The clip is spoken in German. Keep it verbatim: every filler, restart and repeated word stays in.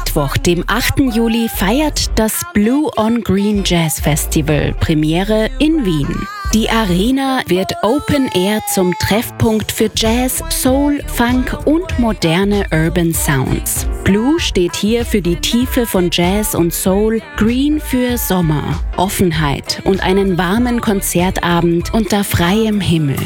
Mittwoch, dem achten Juli, feiert das Blue on Green Jazz Festival Premiere in Wien. Die Arena wird Open Air zum Treffpunkt für Jazz, Soul, Funk und moderne Urban Sounds. Blue steht hier für die Tiefe von Jazz und Soul, Green für Sommer, Offenheit und einen warmen Konzertabend unter freiem Himmel.